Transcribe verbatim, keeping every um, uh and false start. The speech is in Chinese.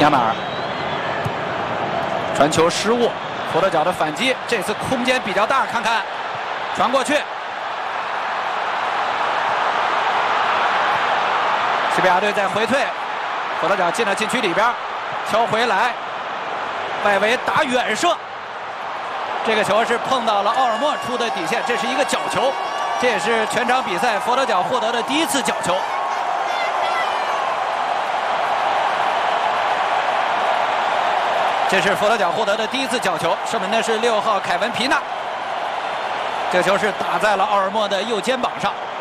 亚马尔传球失误，佛得角的反击，这次空间比较大，看看传过去，西班牙队在回退，佛得角进了禁区里边，敲回来，外围打远射，这个球是碰到了奥尔莫出的底线，这是一个角球，这也是全场比赛佛得角获得的第一次角球。 这是佛得角获得的第一次角球，射门的是六号凯文皮纳。这个球是打在了奥尔莫的右肩膀上。